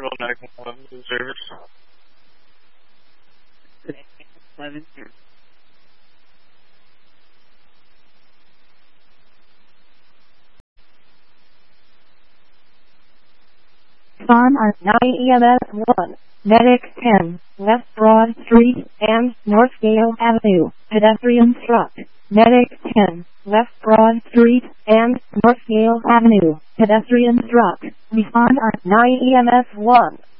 Central 911 service. 11. On our 9 EMS 1, Medic 10, West Broad Street and Northgate Avenue, pedestrian struck. Medic 10, West Broad Street and Northgate Avenue, pedestrian struck. Respond on 9 EMS 1.